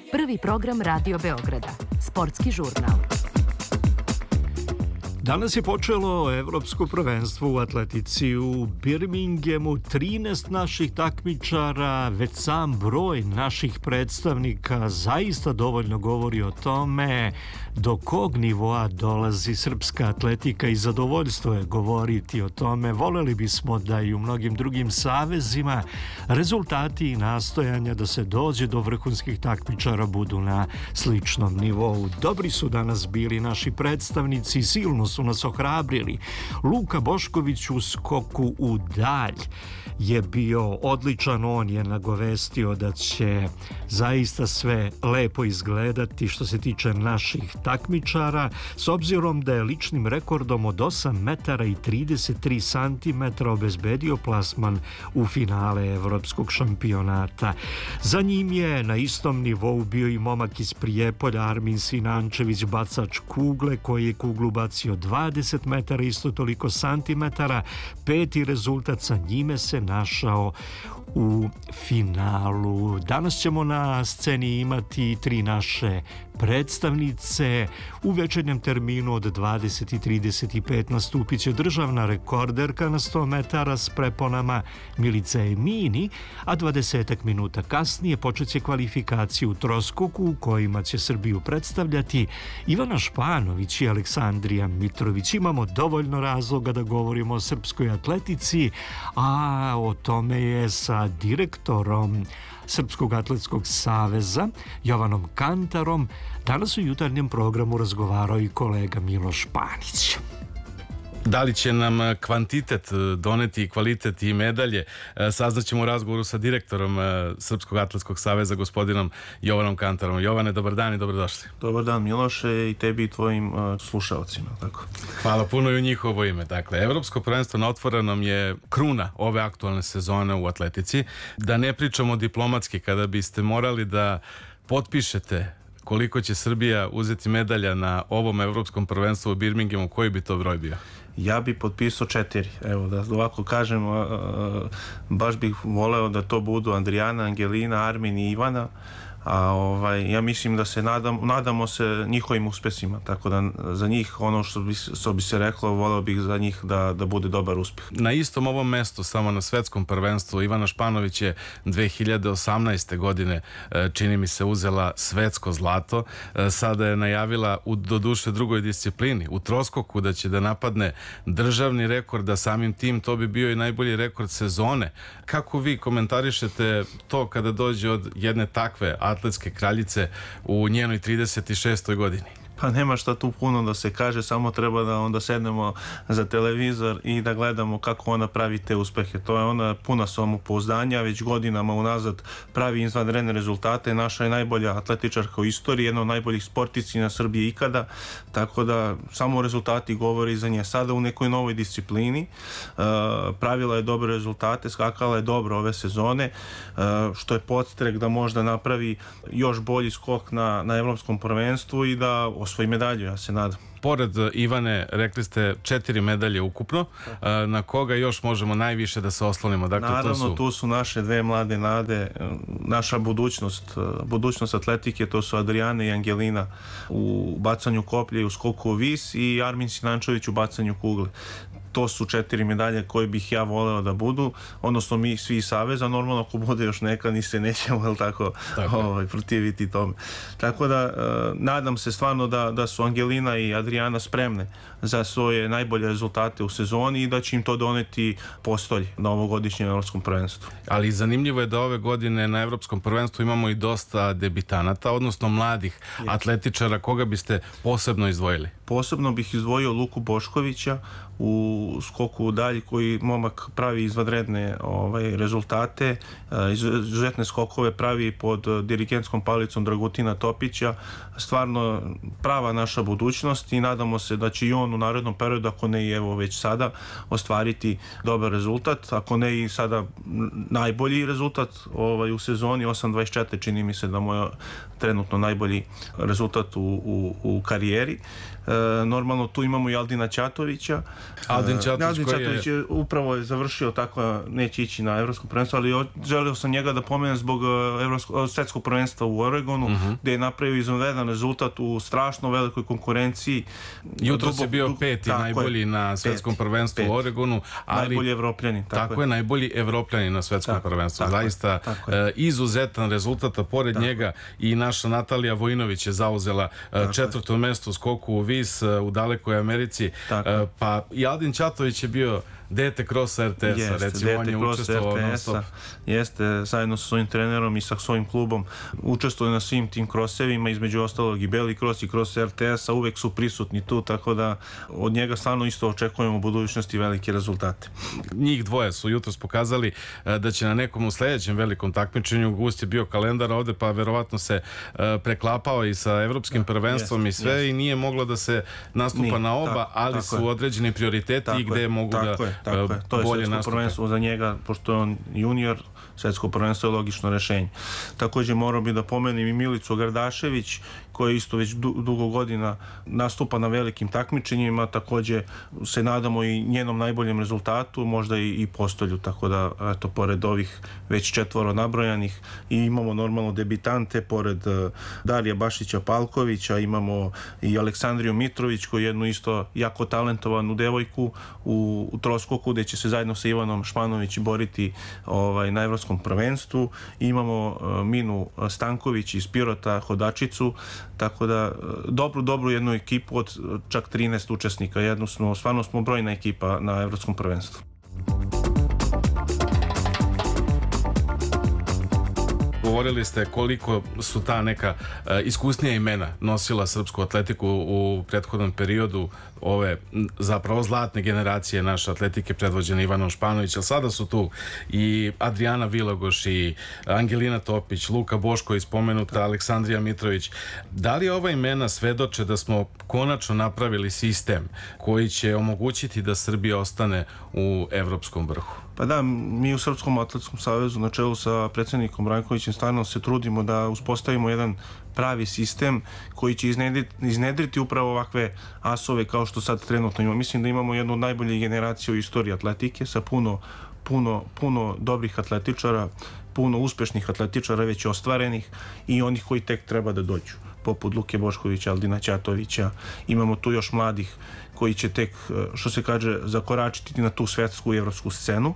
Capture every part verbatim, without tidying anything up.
Prvi program Radio Beograda. Sportski žurnal. Danas je počelo evropsko prvenstvo u atletici u Birminghamu. trinaest naših takmičara, već sam broj naših predstavnika zaista dovoljno govori o tome do kog nivoa dolazi srpska atletika i zadovoljstvo je govoriti o tome. Voleli bismo da i u mnogim drugim savezima rezultati i nastojanja da se dođe do vrhunskih takmičara budu na sličnom nivou. Dobri su danas bili naši predstavnici, silno su nas ohrabrili. Luka Bošković u skoku u dalj je bio odličan, on je nagovestio da će zaista sve lepo izgledati što se tiče naših takmičara, s obzirom da je ličnim rekordom od osam metara i trideset tri santimetra obezbedio plasman u finale evropskog šampionata. Za njim je na istom nivou bio i momak iz Prijepolja, Armin Sinančević, bacač kugle, koji je kuglu bacio dvadeset metara, isto toliko santimetara. Peti rezultat, sa njime se našao u finalu. Danas ćemo na sceni imati tri naše predstavnice. U večernjem terminu od dvadeset i trideset pet nastupit će državna rekorderka na sto metara s preponama Milica Emini, a dvadesetak minuta kasnije počet će kvalifikacije u troskoku u kojima će Srbiju predstavljati Ivana Španović i Aleksandrija Mitrović. Imamo dovoljno razloga da govorimo o srpskoj atletici, a o tome je sa direktorom Srpskog atletskog saveza Jovanom Kantarom danas u jutarnjem programu razgovarao i kolega Miloš Panić. Da li će nam kvantitet doneti kvalitet i medalje, saznaćemo u razgovoru sa direktorom Srpskog atletskog saveza, gospodinom Jovanom Kantarom. Jovane, dobar dan i dobrodošli. Dobar dan, Miloše, i tebi i tvojim uh, slušalcima. Tako. Hvala puno i u njihovo ime. Dakle, Evropsko prvenstvo na otvorenom je kruna ove aktualne sezone u atletici. Da ne pričamo diplomatski, kada biste morali da potpišete koliko će Srbija uzeti medalja na ovom evropskom prvenstvu u Birminghamu, koji bi to broj bio? Ja bi potpisao četiri. Evo, da ovako kažem, a, a, baš bih voleo da to budu Andrijana, Angelina, Armin i Ivana. A ovaj, ja mislim da se nadam, nadamo se njihovim uspesima, tako da za njih ono što bi, što bi se reklo, voleo bih za njih da, da bude dobar uspeh. Na istom ovom mestu, samo na svetskom prvenstvu, Ivana Španović je dve hiljade osamnaeste godine, čini mi se, uzela svetsko zlato. Sada je najavila u doduše drugoj disciplini, u troskoku, da će da napadne državni rekord, da samim tim to bi bio i najbolji rekord sezone. Kako vi komentarišete to kada dođe od jedne takve atletske kraljice u njenoj trideset šestoj godini? Pa nema šta tu puno da se kaže, samo treba da onda sednemo za televizor i da gledamo kako ona pravi te uspehe. To je ona puna samopouzdanja, već godinama unazad pravi izvanredne rezultate. Naša je najbolja atletičarka u istoriji, jedna od najboljih sportici na Srbiji ikada, tako da samo rezultati govori za nje. Sada u nekoj novoj disciplini, uh, pravila je dobre rezultate, skakala je dobro ove sezone, uh, što je podstrek da možda napravi još bolji skok na, na evropskom prvenstvu i da osvoji medalju, ja se nadam. Pored Ivane, rekli ste četiri medalje ukupno. Na koga još možemo najviše da se oslonimo? Dakle, naravno, to su... tu su naše dve mlade nade, naša budućnost, budućnost atletike, to su Adrijana i Angelina u bacanju koplje i u skoku u vis i Armin Sinančević u bacanju kugle. To su četiri medalje koje bih ja voleo da budu, odnosno mi svi iz saveza, normalno ako bude još neka ni se nećemo, jel tako, tako. Ovaj, protiviti tome. Tako da, uh, nadam se stvarno da, da su Angelina i Adrijana spremne za svoje najbolje rezultate u sezoni i da će im to doneti postolje na ovogodišnjem evropskom prvenstvu. Ali zanimljivo je da ove godine na evropskom prvenstvu imamo i dosta debitanata, odnosno mladih yes. atletičara. Koga biste posebno izdvojili? Posebno bih izdvojio Luku Boškovića u skoku u dalj, koji momak pravi izvanredne ovaj, rezultate, izuzetne skokove pravi pod dirigentskom palicom Dragutina Topića, stvarno prava naša budućnost i nadamo se da će i on u narednom periodu, ako ne i evo već sada, ostvariti dobar rezultat, ako ne i sada najbolji rezultat ovaj, u sezoni, osam dvadeset četiri čini mi se da mu je trenutno najbolji rezultat u, u, u karijeri. E, normalno tu imamo i Aldina Ćatovića. Aldin Ćatović, Aldin koji Ćatović je... je upravo je završio tako, neće ići na evropsko prvenstvo, ali želio sam njega da pomenem zbog evropsko, svetskog prvenstva u Oregonu, uh-huh. gde je napravio izvanredan rezultat u strašno velikoj konkurenciji. Jutro se bio peti najbolji je, na svetskom peti, prvenstvu peti. u Oregonu, ali najbolji evropljani. Tako, tako je. je, najbolji evropljani na svetskom tako, prvenstvu. Tako Zaista tako je. izuzetan rezultat, a pored tako njega i naša Natalija Vojinović je zauzela tako četvrto je. mesto u skoku u vis u dalekoj Americi. Tako. Pa i Aldin Ćatović je bio dete krosa er te es-a, recimo on je učestvovao non stop. Jeste, zajedno sa svojim trenerom i sa svojim klubom učestvuje na svim tim krosevima, između ostalog i Beli kros i kros er te es-a, uvek su prisutni tu, tako da od njega stvarno isto očekujemo u budućnosti velike rezultate. Njih dvoje su jutros pokazali da će na nekom u sledećem velikom takmičenju, gust je bio kalendar ovde, pa verovatno se preklapao i sa evropskim da, prvenstvom jest, i sve jest. I nije moglo da se nastupa nije, na oba, tako, ali tako su je. određeni prioriteti tako i gde je, mogu tako da je. Tako je, to je svetsko prvenstvo za njega, pošto je on junior, svetsko prvenstvo je logično rešenje. Također morao bi da pomenem i Milicu Gardašević, koja isto već dugo godina nastupa na velikim takmičenjima, također se nadamo i njenom najboljem rezultatu, možda i, i postolju, tako da, eto, pored ovih već četvoro nabrojanih, i imamo normalno debitante, pored uh, Darija Bašića-Palkovića, imamo i Aleksandriju Mitrović, koju je jednu isto jako talentovanu devojku u, u troskoku, gde će se zajedno sa Ivanom Španović boriti ovaj, na evropskom prvenstvu. Imamo uh, Minu Stanković iz Pirota, hodačicu, tako da dobru, dobru jednu ekipu od čak trinaest učesnika. Jedno smo, stvarno smo brojna ekipa na evropskom prvenstvu. Govorili ste koliko su ta neka uh, iskusnija imena nosila srpsku atletiku u prethodnom periodu, ove zapravo zlatne generacije naše atletike predvođene Ivanom Španović, ali sada su tu i Adriana Vilagoš i Angelina Topić, Luka Boško i spomenuta Aleksandrija Mitrović. Da li ova imena svedoče da smo konačno napravili sistem koji će omogućiti da Srbija ostane u evropskom vrhu? Pa da, mi u Srpskom atletskom savezu na čelu sa predsjednikom Brankovićem stvarno se trudimo da uspostavimo jedan pravi sistem koji će iznedriti, iznedriti upravo ovakve asove kao što sad trenutno imamo. Mislim da imamo jednu od najboljih generacija u istoriji atletike sa puno, puno, puno dobrih atletičara, puno uspešnih atletičara već ostvarenih i onih koji tek treba da dođu, poput Luke Boškovića, Aldina Ćatovića. Imamo tu još mladih koji će tek, što se kaže, zakoračiti na tu svetsku i evropsku scenu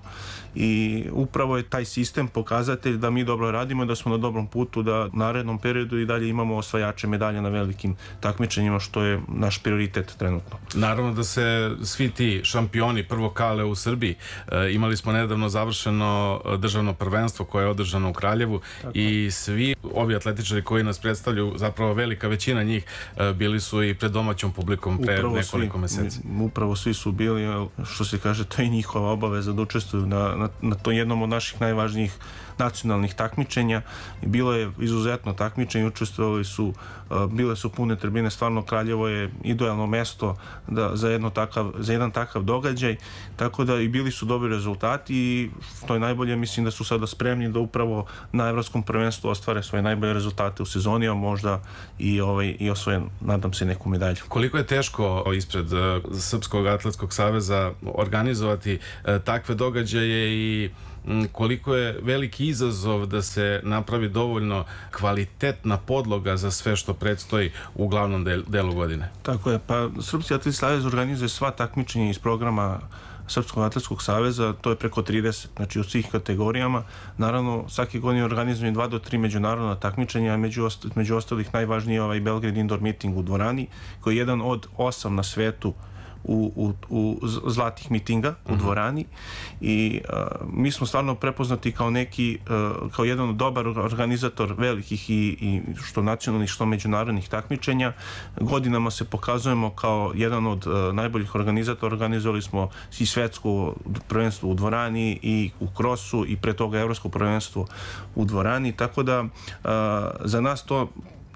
i upravo je taj sistem pokazatelj da mi dobro radimo, da smo na dobrom putu, da u narednom periodu i dalje imamo osvajače medalja na velikim takmičenjima, što je naš prioritet trenutno. Naravno da se svi ti šampioni prvokale u Srbiji, e, imali smo nedavno završeno državno prvenstvo koje je održano u Kraljevu. Tako. I svi ovi atletičari koji nas predstavljaju, zapravo velika većina njih, e, bili su i pred domaćom publikom pre upravo nekoliko svi. meseci. Upravo svi su bili, što se kaže, to je njihova obaveza da učestvuju na, na, na to jednom od naših najvažnijih nacionalnih takmičenja. Bilo je izuzetno takmičenje, učestvovali su, bile su pune tribine, stvarno Kraljevo je idealno mesto da, za, jedno takav, za jedan takav događaj, tako da i bili su dobri rezultati i što je najbolje, mislim da su sada spremni da upravo na evropskom prvenstvu ostvare svoje najbolje rezultate u sezoni, a možda i, ovaj, i osvoje, nadam se, neku medalju. Koliko je teško ispred Srpskog atletskog saveza organizovati takve događaje i koliko je veliki izazov da se napravi dovoljno kvalitetna podloga za sve što predstoji u glavnom del, delu godine? Tako je, pa Srpski atletski savez organizuje sva takmičenja iz programa Srpskog atletskog saveza, to je preko trideset, znači u svih kategorijama. Naravno, svake godine organizuje dva do tri međunarodna takmičenja, među, ost među ostalih najvažniji je ovaj Belgrade Indoor Meeting u dvorani, koji je jedan od osam na svetu U, u, u zlatih mitinga u dvorani i uh, mi smo stvarno prepoznati kao neki uh, kao jedan dobar organizator velikih i, i što nacionalnih što međunarodnih takmičenja. Godinama se pokazujemo kao jedan od uh, najboljih organizatora. Organizovali smo i svetsko prvenstvo u dvorani i u krosu i pre toga evropsko prvenstvo u dvorani, tako da uh, za nas to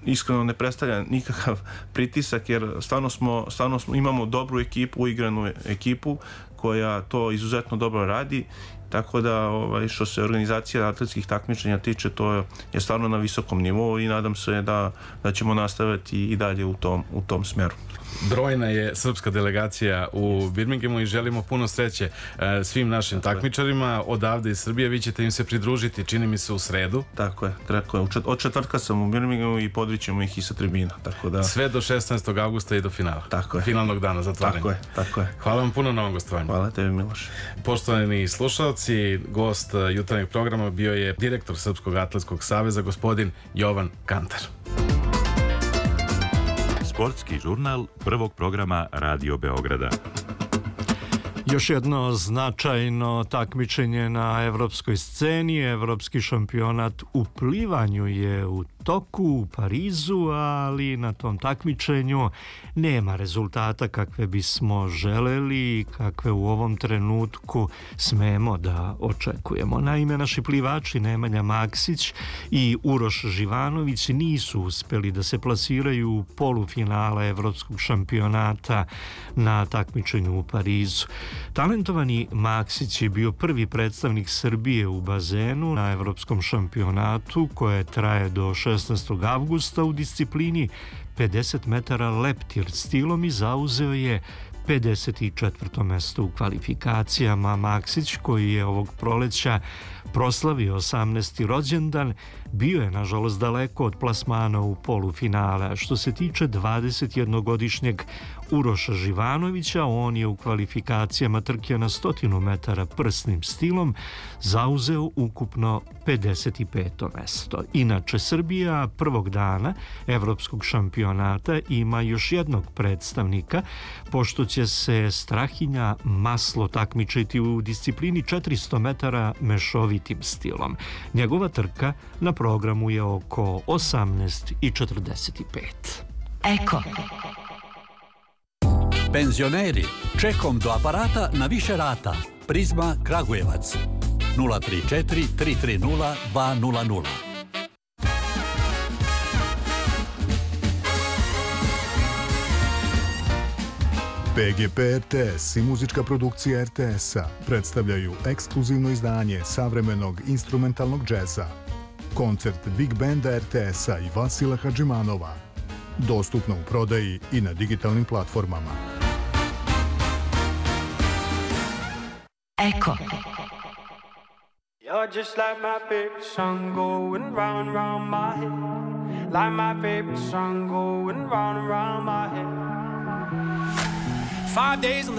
iskreno ne predstavlja nikakav pritisak, jer stvarno smo, stvarno smo, imamo dobru ekipu, uigranu ekipu koja to izuzetno dobro radi, tako da ovaj, što se organizacija atletskih takmičenja tiče, to je, je stvarno na visokom nivou i nadam se da, da ćemo nastaviti i dalje u tom, u tom smeru. Brojna je srpska delegacija u Birminghamu i želimo puno sreće e, svim našim tako takmičarima je. Odavde iz Srbije. Vi ćete im se pridružiti, čini mi se, u sredu. Tako je, tako je. Od četvrtka sam u Birminghamu i podrićemo ih i sa tribina. Tako da... Sve do šesnaestog avgusta i do finala. Tako je. Finalnog dana zatvaranja. Tako je, tako je. Hvala vam puno na ovom gostovanju. Hvala tebi, Miloš. Poštovani slušalci, gost jutarnjeg programa bio je direktor Srpskog atletskog saveza, gospodin Jovan Kantar. Sportski žurnal prvog programa Radio Beograda. Još jedno značajno takmičenje na evropskoj sceni, evropski šampionat u plivanju je u toku u Parizu, ali na tom takmičenju nema rezultata kakve bismo želeli i kakve u ovom trenutku smemo da očekujemo. Naime, naši plivači Nemanja Maksić i Uroš Živanović nisu uspeli da se plasiraju u polufinale evropskog šampionata na takmičenju u Parizu. Talentovani Maksić je bio prvi predstavnik Srbije u bazenu na evropskom šampionatu koje traje do šesnaestog avgusta u disciplini pedeset metara leptir stilom i zauzeo je pedeset četvrto mesto u kvalifikacijama. Maksić, koji je ovog proleća proslavio osamnaesti rođendan, bio je nažalost daleko od plasmana u polufinale. A što se tiče dvadesetjednogodišnjeg Uroša Živanovića, on je u kvalifikacijama trke na stotinu metara prsnim stilom zauzeo ukupno pedeset peto mesto. Inače, Srbija prvog dana evropskog šampionata ima još jednog predstavnika, pošto će se Strahinja Maslo takmičiti u disciplini četiristo metara mešovitim stilom. Njegova trka na programu je oko osamnaest četrdeset pet. Eko. Penzioneri, čekom do aparata na više rata. Prizma Kragujevac. nula tri četiri tri tri nula dva nula nula. P G P R T S i muzička produkcija R T S-a predstavljaju ekskluzivno izdanje savremenog instrumentalnog džeza. Koncert Big Banda R T S-a i Vasila Hadžimanova. Dostupno u prodaji i na digitalnim platformama. Eko. You're just like my favorite song going round and round my head. Like my favorite song going round and round my head. Five days on the